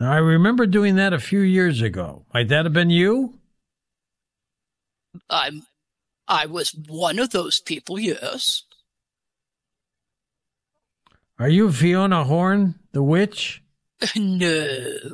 Now, I remember doing that a few years ago. Might that have been you? I was one of those people, yes. Are you Fiona Horn, the witch? No.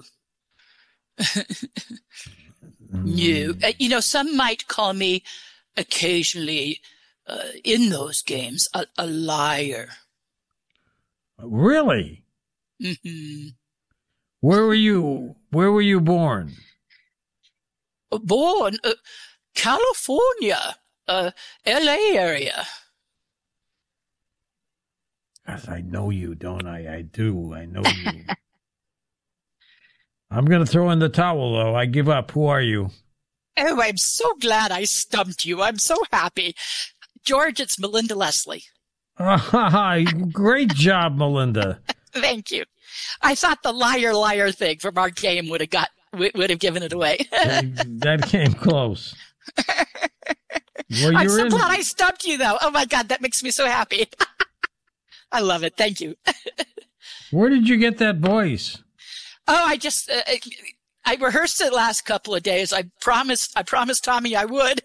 No. Some might call me occasionally in those games a liar. Really? Mm-hmm. Where were you born? Born California, LA area. Yes, I know you, don't I? I do. I know you. I'm going to throw in the towel, though. I give up. Who are you? Oh, I'm so glad I stumped you. I'm so happy. George, it's Melinda Leslie. Great job, Melinda. Thank you. I thought the liar thing from our game would have given it away. That came close. Well, I'm so glad I stumped you, though. Oh, my God, that makes me so happy. I love it. Thank you. Where did you get that voice? Oh, I rehearsed it last couple of days. I promised Tommy I would.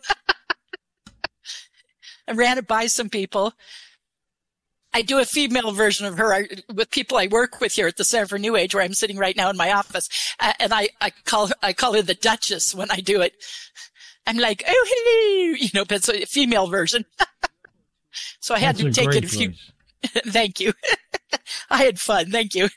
I ran it by some people. I do a female version of her with people I work with here at the Center for New Age, where I'm sitting right now in my office. And I call her the Duchess when I do it. I'm like, oh, hello, but it's a female version. So I had to take it a few. Thank you. I had fun. Thank you.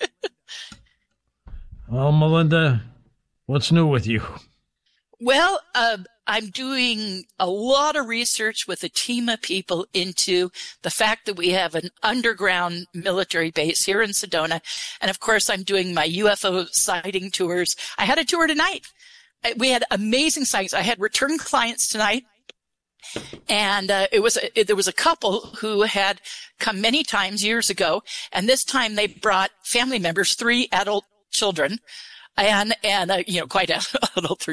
Well, Melinda, what's new with you? Well, I'm doing a lot of research with a team of people into the fact that we have an underground military base here in Sedona. And of course, I'm doing my UFO sighting tours. I had a tour tonight. We had amazing sightings. I had return clients tonight. And there was a couple who had come many times years ago, and this time they brought family members, 3 adult children, and quite adult,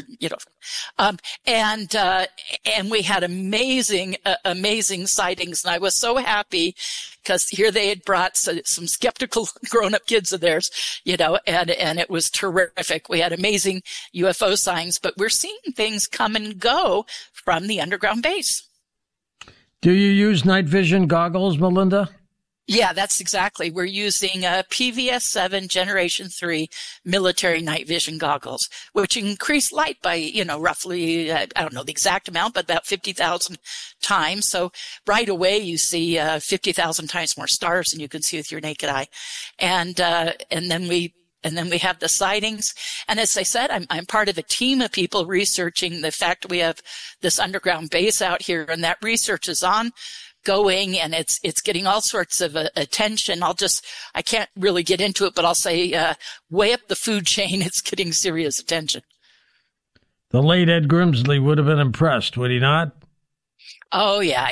and we had amazing sightings, and I was so happy because here they had brought some skeptical grown-up kids of theirs, and it was terrific. We had amazing UFO sightings, but we're seeing things come and go from the underground base. Do you use night vision goggles, Melinda? Yeah, that's exactly. We're using PVS-7 Generation 3 military night vision goggles, which increase light by, roughly, I don't know the exact amount, but about 50,000 times. So right away you see 50,000 times more stars than you can see with your naked eye. And then we have the sightings. And as I said, I'm part of a team of people researching the fact we have this underground base out here, and that research is ongoing, and it's getting all sorts of attention. I can't really get into it, but I'll say way up the food chain, it's getting serious attention. The late Ed Grimsley would have been impressed, would he not? Oh, yeah.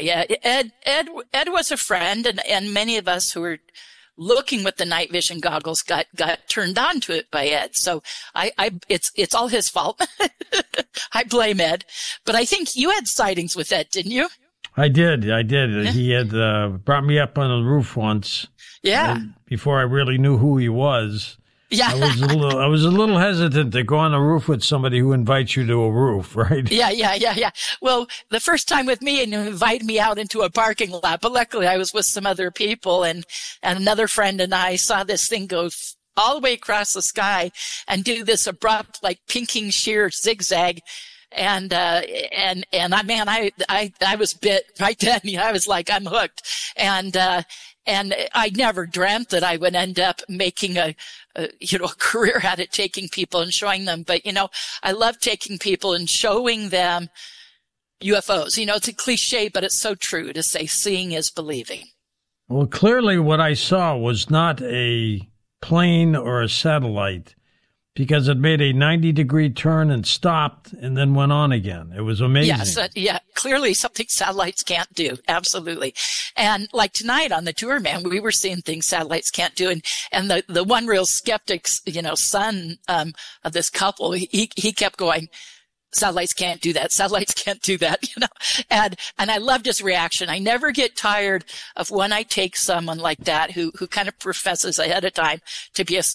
Ed was a friend, and many of us who were looking with the night vision goggles got turned on to it by Ed. So it's all his fault. I blame Ed. But I think you had sightings with Ed, didn't you? I did. He had brought me up on the roof once. Yeah. Before I really knew who he was. Yeah. I was a little hesitant to go on the roof with somebody who invites you to a roof, right? Yeah. Well, the first time with me, and he invited me out into a parking lot, but luckily I was with some other people, and another friend and I saw this thing go all the way across the sky and do this abrupt, like pinking sheer zigzag. And I was bit right then. I was like, I'm hooked. And I never dreamt that I would end up making a career out of taking people and showing them. But, I love taking people and showing them UFOs. It's a cliche, but it's so true to say seeing is believing. Well, clearly what I saw was not a plane or a satellite, because it made a 90-degree turn and stopped and then went on again. It was amazing. Yes, clearly something satellites can't do. Absolutely. And like tonight on the tour, man, we were seeing things satellites can't do. And the one real skeptic's, son of this couple, he kept going, satellites can't do that. Satellites can't do that, and I loved his reaction. I never get tired of when I take someone like that who kind of professes ahead of time to be a